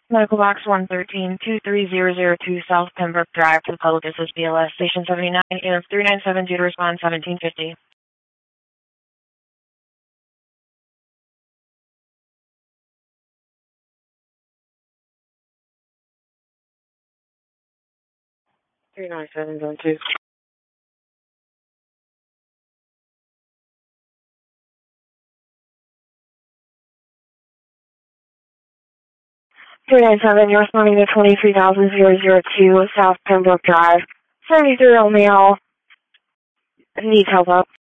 Medical Box 113-23002 South Pembroke Drive to the public assist BLS. Station 79, air 397 due to respond 1750. Three nine seven zone 2. 397, you're responding to 23,002 South Pembroke Drive. 73-year-old male needs help up.